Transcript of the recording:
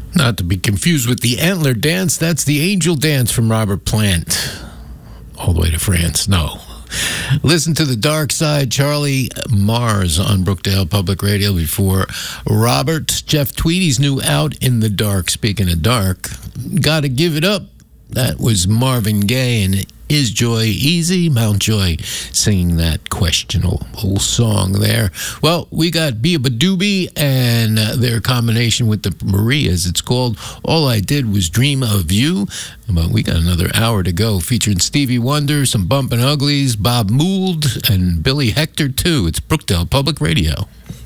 Not to be confused with the Antler Dance. That's the Angel Dance from Robert Plant. All the way to France. No. Listen to The Dark Side, Charlie Mars on Brookdale Public Radio before Robert. Jeff Tweedy's new Out in the Dark. Speaking of dark, Gotta Give It Up. That was Marvin Gaye and Is Joy Easy? Mountjoy singing that questionable song there. Well, we got Bia Badoobie and their combination with the Marias. It's called All I Did Was Dream of You. But we got another hour to go, featuring Stevie Wonder, some Bumpin' Uglies, Bob Mould, and Billy Hector, too. It's Brookdale Public Radio.